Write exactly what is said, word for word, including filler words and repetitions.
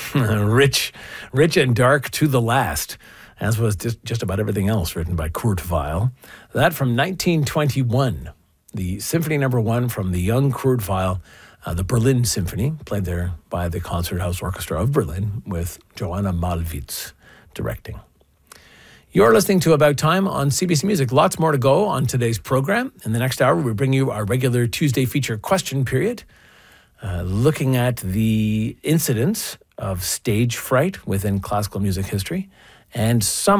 rich, rich and dark to the last, as was just, just about everything else written by Kurt Weill. That from nineteen twenty-one, the Symphony Number One from the young Kurt Weill, uh, the Berlin Symphony, played there by the Concerthouse Orchestra of Berlin with Joanna Malwitz directing. You're listening to About Time on C B C Music. Lots more to go on today's program. In the next hour, we bring you our regular Tuesday feature question period, uh, looking at the incidents of stage fright within classical music history and some